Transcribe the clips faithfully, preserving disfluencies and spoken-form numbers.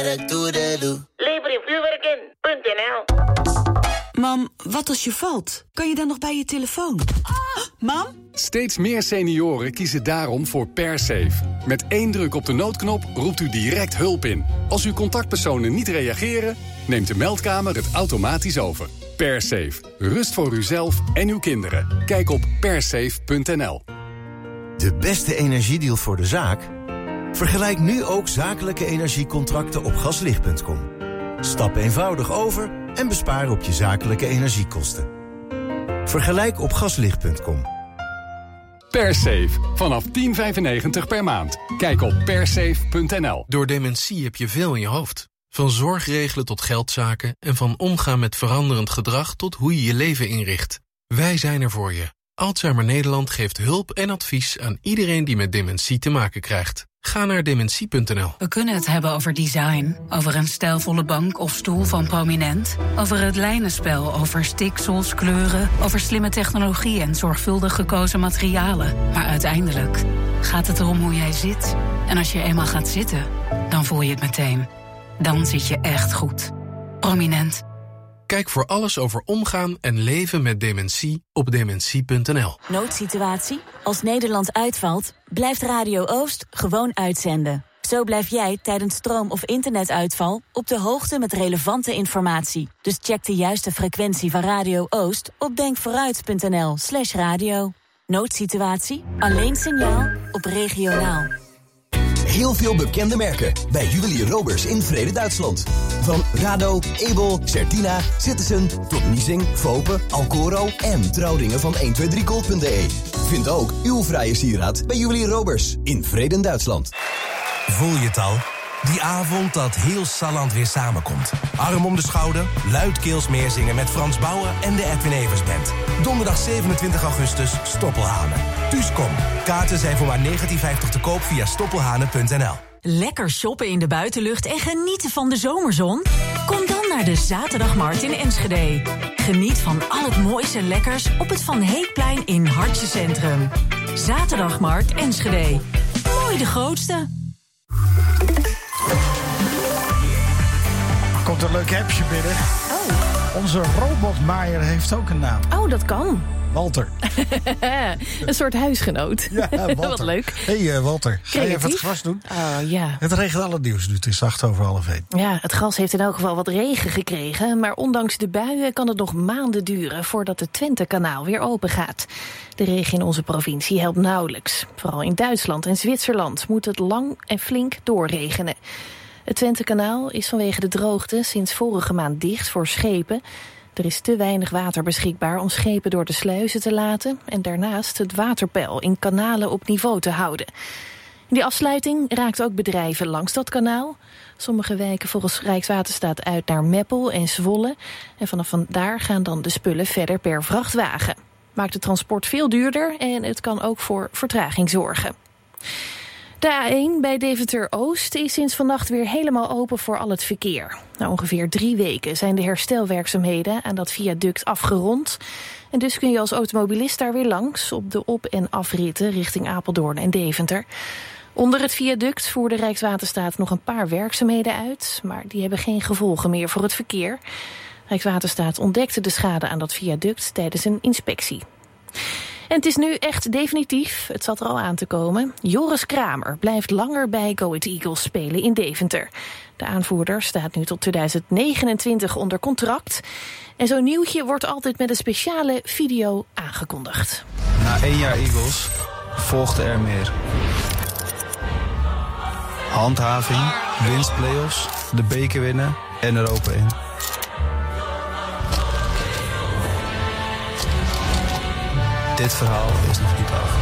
Lever je vuurwerk in punt n l. Mam, wat als je valt? Kan je dan nog bij je telefoon? Ah, mam? Steeds meer senioren kiezen daarom voor PerSafe. Met één druk op de noodknop roept u direct hulp in. Als uw contactpersonen niet reageren, neemt de meldkamer het automatisch over. PerSafe. Rust voor uzelf en uw kinderen. Kijk op persafe punt n l. De beste energiedeal voor de zaak? Vergelijk nu ook zakelijke energiecontracten op gaslicht punt com. Stap eenvoudig over en bespaar op je zakelijke energiekosten. Vergelijk op gaslicht punt com. PerSafe. Vanaf tien vijfennegentig per maand. Kijk op persafe punt n l. Door dementie heb je veel in je hoofd. Van zorg regelen tot geldzaken en van omgaan met veranderend gedrag tot hoe je je leven inricht. Wij zijn er voor je. Alzheimer Nederland geeft hulp en advies aan iedereen die met dementie te maken krijgt. Ga naar dementie punt n l. We kunnen het hebben over design, over een stijlvolle bank of stoel van Prominent, over het lijnenspel, over stiksels, kleuren, over slimme technologie en zorgvuldig gekozen materialen. Maar uiteindelijk gaat het erom hoe jij zit. En als je eenmaal gaat zitten, dan voel je het meteen. Dan zit je echt goed. Prominent. Kijk voor alles over omgaan en leven met dementie op dementie punt n l. Noodsituatie? Als Nederland uitvalt, blijft Radio Oost gewoon uitzenden. Zo blijf jij tijdens stroom- of internetuitval op de hoogte met relevante informatie. Dus check de juiste frequentie van Radio Oost op denkvooruit punt n l slash radio. Noodsituatie? Alleen signaal op regionaal. Heel veel bekende merken bij Juwelier Roberts in Vrede, Duitsland. Van Rado, Ebel, Certina, Citizen tot Niesing, Fope, Alcoro en trouwringen van een twee drie gold punt d e. Vind ook uw fraaie sieraad bij Juwelier Roberts in Vrede, Duitsland. Voel je het al? Die avond dat heel Salland weer samenkomt. Arm om de schouder, luidkeels meezingen met Frans Bauer en de Edwin Evers Band. Donderdag zevenentwintig augustus, Stoppelhanen. Thuis kom. Kaarten zijn voor maar negentien vijftig te koop via stoppelhanen punt n l. Lekker shoppen in de buitenlucht en genieten van de zomerzon? Kom dan naar de Zaterdagmarkt in Enschede. Geniet van al het moois en lekkers op het Van Heekplein in Hartje Centrum. Zaterdagmarkt Enschede. Mooi de grootste. Er komt een leuk appje binnen. Oh. Onze robotmaaier heeft ook een naam. Oh, dat kan. Walter. Een soort huisgenoot. Ja, Walter. Wat leuk. Hé hey, uh, Walter, ga je even het gras doen? Oh, ja. Het regent alle nieuws nu, het is acht over half één. Ja, het gras heeft in elk geval wat regen gekregen. Maar ondanks de buien kan het nog maanden duren voordat het Twentekanaal weer open gaat. De regen in onze provincie helpt nauwelijks. Vooral in Duitsland en Zwitserland moet het lang en flink doorregenen. Het Twentekanaal is vanwege de droogte sinds vorige maand dicht voor schepen. Er is te weinig water beschikbaar om schepen door de sluizen te laten en daarnaast het waterpeil in kanalen op niveau te houden. Die afsluiting raakt ook bedrijven langs dat kanaal. Sommige wijken volgens Rijkswaterstaat uit naar Meppel en Zwolle. En vanaf daar gaan dan de spullen verder per vrachtwagen. Maakt het transport veel duurder en het kan ook voor vertraging zorgen. De A één bij Deventer-Oost is sinds vannacht weer helemaal open voor al het verkeer. Na ongeveer drie weken zijn de herstelwerkzaamheden aan dat viaduct afgerond. En dus kun je als automobilist daar weer langs op de op- en afritten richting Apeldoorn en Deventer. Onder het viaduct voerde Rijkswaterstaat nog een paar werkzaamheden uit, maar die hebben geen gevolgen meer voor het verkeer. Rijkswaterstaat ontdekte de schade aan dat viaduct tijdens een inspectie. En het is nu echt definitief, het zat er al aan te komen. Joris Kramer blijft langer bij Go Ahead Eagles spelen in Deventer. De aanvoerder staat nu tot tweeduizend negenentwintig onder contract. En zo'n nieuwtje wordt altijd met een speciale video aangekondigd. Na één jaar Eagles volgde er meer. Handhaving, winstplayoffs, de beker winnen en Europa in. Dit verhaal is nog niet af.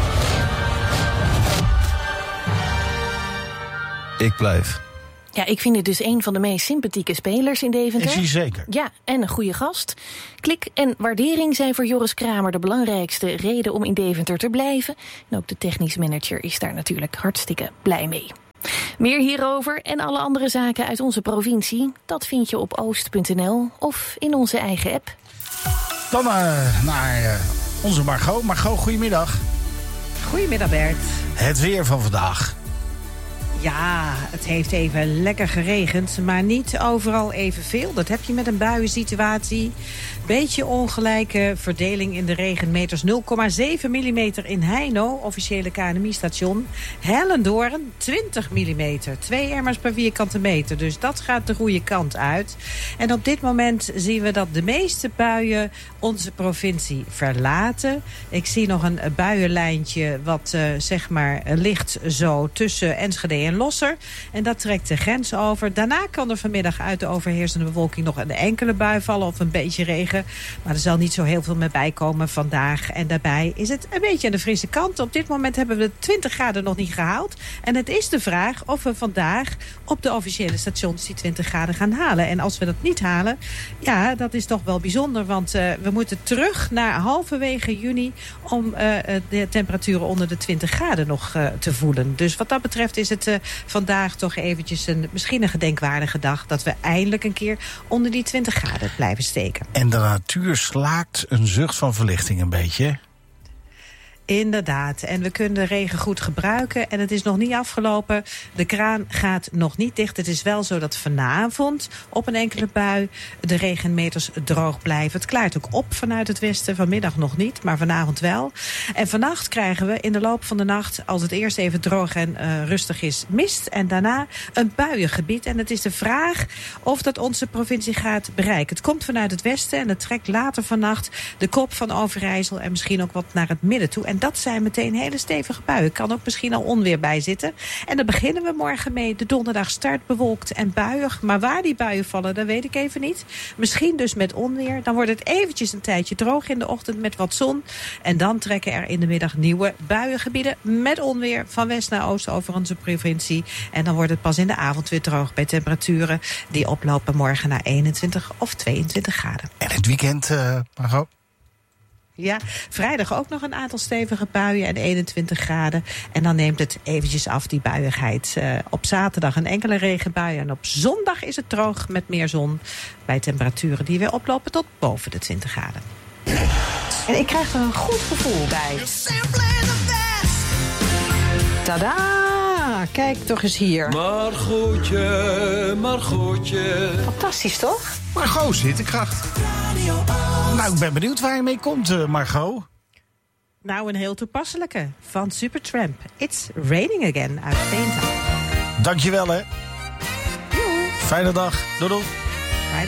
Ik blijf. Ja, ik vind het dus een van de meest sympathieke spelers in Deventer. Is hij zeker? Ja, en een goede gast. Klik en waardering zijn voor Joris Kramer de belangrijkste reden om in Deventer te blijven. En ook de technisch manager is daar natuurlijk hartstikke blij mee. Meer hierover en alle andere zaken uit onze provincie, dat vind je op oost punt n l of in onze eigen app. Dan uh, naar uh, onze Margot. Margot, goedemiddag. Goedemiddag Bert. Het weer van vandaag. Ja, het heeft even lekker geregend, maar niet overal evenveel. Dat heb je met een buiensituatie. Beetje ongelijke verdeling in de regenmeters. nul komma zeven millimeter in Heino, officiële K N M I-station. Hellendoorn, twintig millimeter. Twee emmers per vierkante meter. Dus dat gaat de goede kant uit. En op dit moment zien we dat de meeste buien onze provincie verlaten. Ik zie nog een buienlijntje wat uh, zeg maar ligt zo tussen Enschede en Losser. En dat trekt de grens over. Daarna kan er vanmiddag uit de overheersende bewolking nog een enkele bui vallen of een beetje regen. Maar er zal niet zo heel veel meer bijkomen vandaag. En daarbij is het een beetje aan de frisse kant. Op dit moment hebben we de twintig graden nog niet gehaald. En het is de vraag of we vandaag op de officiële stations die twintig graden gaan halen. En als we dat niet halen, ja, dat is toch wel bijzonder. Want uh, we moeten terug naar halverwege juni om uh, de temperaturen onder de twintig graden nog uh, te voelen. Dus wat dat betreft is het uh, vandaag toch eventjes een, misschien een gedenkwaardige dag dat we eindelijk een keer onder die twintig graden blijven steken. En de natuur slaakt een zucht van verlichting een beetje. Inderdaad. En we kunnen de regen goed gebruiken. En het is nog niet afgelopen. De kraan gaat nog niet dicht. Het is wel zo dat vanavond op een enkele bui de regenmeters droog blijven. Het klaart ook op vanuit het westen. Vanmiddag nog niet, maar vanavond wel. En vannacht krijgen we in de loop van de nacht, als het eerst even droog en uh, rustig is, mist. En daarna een buiengebied. En het is de vraag of dat onze provincie gaat bereiken. Het komt vanuit het westen en het trekt later vannacht de kop van Overijssel en misschien ook wat naar het midden toe. En dat zijn meteen hele stevige buien. Kan ook misschien al onweer bij zitten. En daar beginnen we morgen mee. De donderdag start bewolkt en buiig. Maar waar die buien vallen, dat weet ik even niet. Misschien dus met onweer. Dan wordt het eventjes een tijdje droog in de ochtend met wat zon. En dan trekken er in de middag nieuwe buiengebieden met onweer van west naar oost over onze provincie. En dan wordt het pas in de avond weer droog bij temperaturen die oplopen morgen naar eenentwintig of tweeëntwintig graden. En het weekend, uh, Margot? Ja, vrijdag ook nog een aantal stevige buien en eenentwintig graden. En dan neemt het eventjes af, die buiigheid. Uh, op zaterdag een enkele regenbui. En op zondag is het droog met meer zon. Bij temperaturen die weer oplopen tot boven de twintig graden. En ik krijg er een goed gevoel bij. Tadaa! Kijk toch eens hier. Margotje, Margotje. Fantastisch, toch? Margot zit in kracht. Nou, ik ben benieuwd waar je mee komt, uh, Margot. Nou, een heel toepasselijke van Supertramp. It's Raining Again uit Veenta. Dankjewel, hè. Joe. Fijne dag. Doei doei.